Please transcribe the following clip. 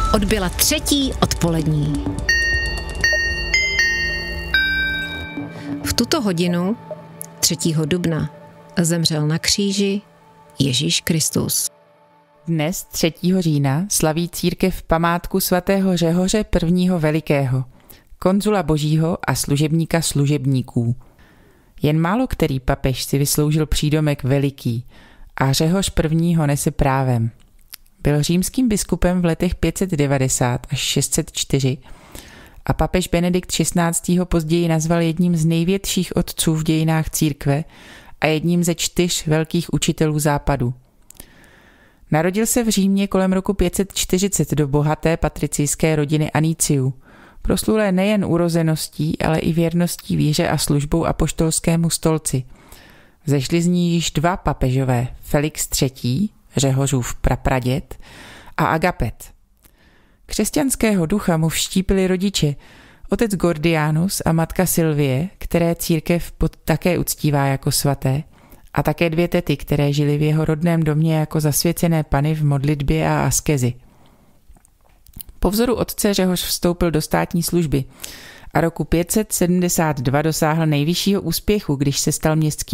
Odbyla 3. odpolední. V tuto hodinu 3. dubna zemřel na kříži Ježíš Kristus. Dnes 3. října slaví církev památku svatého Řehoře I. Velikého, konzula božího a služebníka služebníků. Jen málo který papež si vysloužil přídomek veliký a Řehoř I. ho nese právem. Byl římským biskupem v letech 590 až 604 a papež Benedikt XVI. Ho později nazval jedním z největších otců v dějinách církve a jedním ze 4 velkých učitelů západu. Narodil se v Římě kolem roku 540 do bohaté patricijské rodiny Aniciů, proslulé nejen urozeností, ale i věrností víře a službou apoštolskému stolci. Vzešli z ní již 2 papežové, Felix III., Řehořův prapraděd, a Agapet. Křesťanského ducha mu vštípili rodiče, otec Gordianus a matka Sylvie, které církev také uctívá jako svaté, a také 2 tety, které žily v jeho rodném domě jako zasvěcené pany v modlitbě a askezi. Po vzoru otce Řehoř vstoupil do státní služby a roku 572 dosáhl nejvyššího úspěchu, když se stal městským